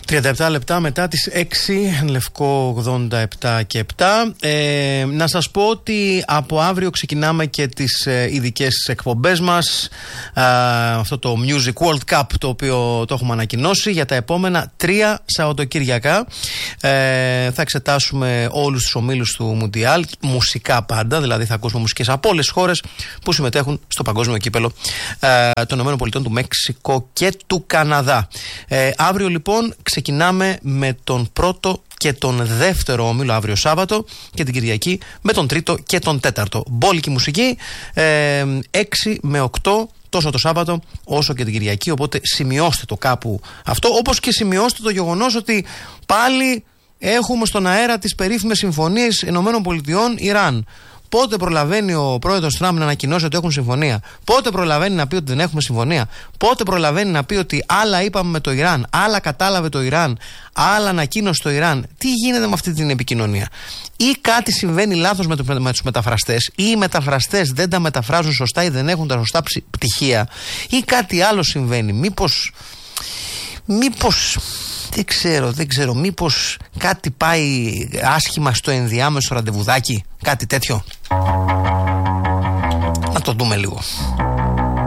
37 λεπτά μετά τις 6, Λευκό 87 και 7. Να σας πω ότι από αύριο ξεκινάμε και τις ειδικές εκπομπές μας. Αυτό το Music World Cup, το οποίο το έχουμε ανακοινώσει για τα επόμενα 3 Σαββατοκύριακα. Θα εξετάσουμε όλους τους ομίλους του Μουντιάλ, μουσικά πάντα, δηλαδή θα ακούσουμε μουσικές από όλες τις χώρες που συμμετέχουν στο παγκόσμιο κύπελο των ΗΠΑ, του Μέξικο και του Καναδά. Αύριο λοιπόν ξεκινάμε με τον πρώτο και τον δεύτερο όμιλο, αύριο Σάββατο, και την Κυριακή με τον τρίτο και τον τέταρτο. Μπόλικη μουσική, 6 με 8 τόσο το Σάββατο όσο και την Κυριακή, οπότε σημειώστε το κάπου αυτό, όπως και σημειώστε το γεγονός ότι πάλι έχουμε στον αέρα τις περίφημες συμφωνίες ΗΠΑ-Ιράν. Πότε προλαβαίνει ο πρόεδρος Τραμπ να ανακοινώσει ότι έχουν συμφωνία? Πότε προλαβαίνει να πει ότι δεν έχουμε συμφωνία? Πότε προλαβαίνει να πει ότι άλλα είπαμε με το Ιράν, άλλα κατάλαβε το Ιράν, άλλα ανακοίνωσε το Ιράν? Τι γίνεται με αυτή την επικοινωνία? Ή κάτι συμβαίνει λάθος με τους μεταφραστές, ή οι μεταφραστές δεν τα μεταφράζουν σωστά ή δεν έχουν τα σωστά πτυχία, ή κάτι άλλο συμβαίνει? Μήπως δεν ξέρω, μήπως κάτι πάει άσχημα στο ενδιάμεσο ραντεβουδάκι, κάτι τέτοιο? Να το δούμε λίγο.